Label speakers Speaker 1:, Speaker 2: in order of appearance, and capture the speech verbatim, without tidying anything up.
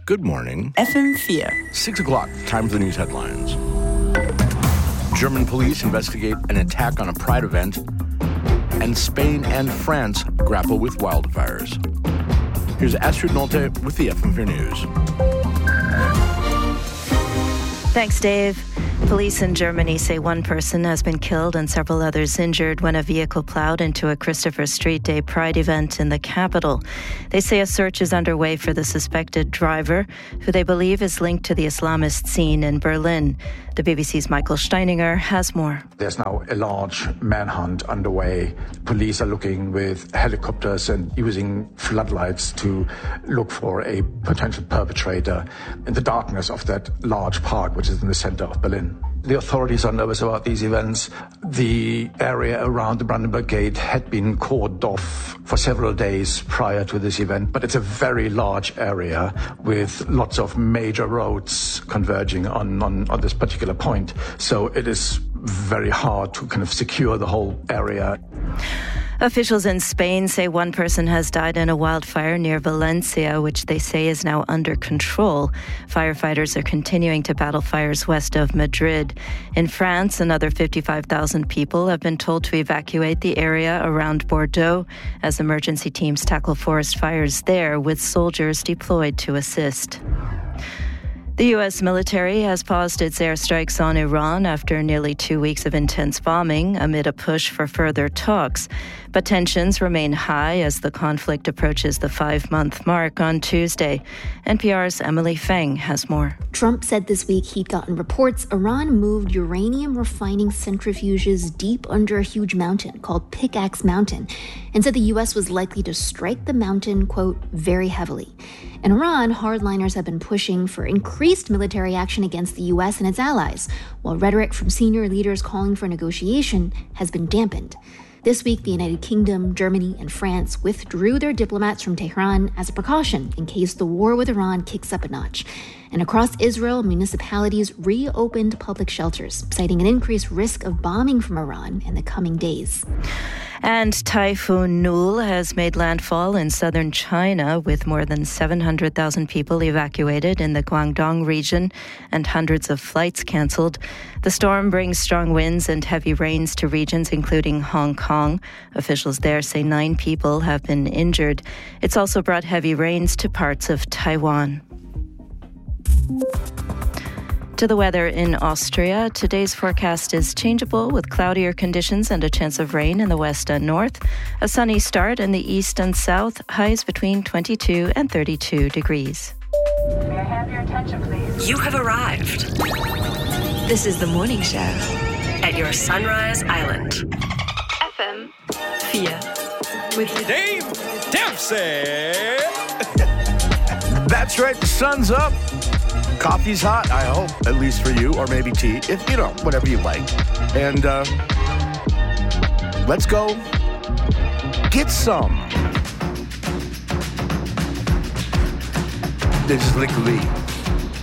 Speaker 1: Good morning.
Speaker 2: F M four.
Speaker 1: Six o'clock. Time for the news headlines. German police investigate an attack on a Pride event, and Spain and France grapple with wildfires. Here's Astrid Nolte with the F M four News.
Speaker 3: Thanks, Dave. Police in Germany say one person has been killed and several others injured when a vehicle plowed into a Christopher Street Day Pride event in the capital. They say a search is underway for the suspected driver, who they believe is linked to the Islamist scene in Berlin. The B B C's Michael Steininger has more.
Speaker 4: There's now a large manhunt underway. Police are looking with helicopters and using floodlights to look for a potential perpetrator in the darkness of that large park, which is in the center of Berlin. The authorities are nervous about these events. The area around the Brandenburg Gate had been cordoned off for several days prior to this event, but it's a very large area with lots of major roads converging on, on, on this particular point. So it is very hard to kind of secure the whole area.
Speaker 3: Officials in Spain say one person has died in a wildfire near Valencia, which they say is now under control. Firefighters are continuing to battle fires west of Madrid. In France, another fifty-five thousand people have been told to evacuate the area around Bordeaux as emergency teams tackle forest fires there, with soldiers deployed to assist. The U S military has paused its airstrikes on Iran after nearly two weeks of intense bombing amid a push for further talks. But tensions remain high as the conflict approaches the five-month mark on Tuesday. N P R's Emily Feng has more.
Speaker 5: Trump said this week he'd gotten reports Iran moved uranium refining centrifuges deep under a huge mountain called Pickaxe Mountain, and said the U S was likely to strike the mountain, quote, very heavily. In Iran, hardliners have been pushing for increased military action against the U S and its allies, while rhetoric from senior leaders calling for negotiation has been dampened. This week, the United Kingdom, Germany, and France withdrew their diplomats from Tehran as a precaution in case the war with Iran kicks up a notch. And across Israel, municipalities reopened public shelters, citing an increased risk of bombing from Iran in the coming days.
Speaker 3: And Typhoon Nul has made landfall in southern China, with more than seven hundred thousand people evacuated in the Guangdong region and hundreds of flights cancelled. The storm brings strong winds and heavy rains to regions including Hong Kong. Officials there say nine people have been injured. It's also brought heavy rains to parts of Taiwan. To the weather in Austria, today's forecast is changeable with cloudier conditions and a chance of rain in the west and north. A sunny start in the east and south, highs between twenty-two and thirty-two degrees.
Speaker 6: May I have your attention, please?
Speaker 7: You have arrived.
Speaker 8: This is the morning show
Speaker 7: at your Sunrise Island.
Speaker 8: F M four with
Speaker 9: Dave Dempsey.
Speaker 1: That's right, the sun's up. Coffee's hot, I hope, at least for you, or maybe tea, if you know, whatever you like. And uh, let's go get some. This is Lick Lee.